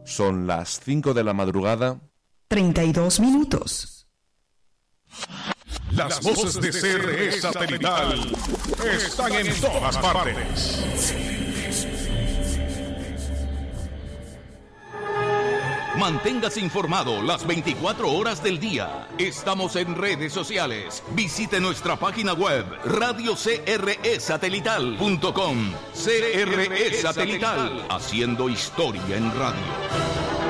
Son las 5 de la madrugada. 32 minutos. Las voces de CRE Satelital están en todas partes. Manténgase informado las 24 horas del día. Estamos en redes sociales. Visite nuestra página web radiocresatelital.com. CRE Satelital, haciendo historia en radio.